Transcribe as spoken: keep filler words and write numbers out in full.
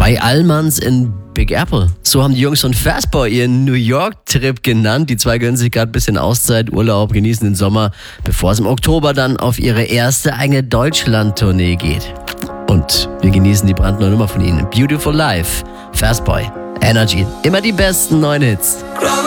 Bei Allmanns in Big Apple. So haben die Jungs von Fastboy ihren New York-Trip genannt. Die zwei gönnen sich gerade ein bisschen Auszeit, Urlaub, genießen den Sommer, bevor es im Oktober dann auf ihre erste eigene Deutschland-Tournee geht. Und wir genießen die brandneue Nummer von ihnen. Beautiful Life, Fastboy, Energy. Immer die besten neuen Hits.